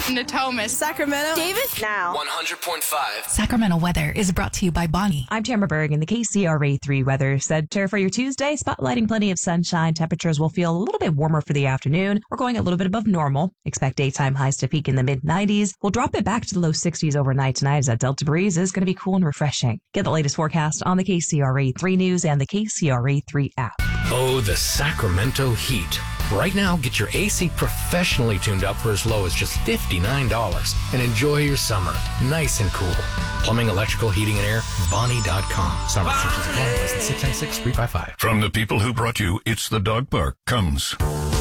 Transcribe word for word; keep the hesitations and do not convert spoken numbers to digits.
Natomas, Sacramento, Davis, now one hundred point five. Sacramento weather is brought to you by Bonnie. I'm Tamara Berg, and the K C R A three Weather Center for your Tuesday, spotlighting plenty of sunshine. Temperatures will feel a little bit warmer for the afternoon. We're going a little bit above normal. Expect daytime highs to peak in the mid nineties. We'll drop it back to the low sixties overnight tonight as that Delta breeze is going to be cool and refreshing. Get the latest forecast on the K C R A three News and the K C R A three app. Oh, the Sacramento heat. Right now, get your A C professionally tuned up for as low as just fifty-nine dollars and enjoy your summer nice and cool. Plumbing, electrical, heating, and air, Bonnie dot com. Summer restrictions apply. License six nine six three five five. From the people who brought you It's the Dog Park comes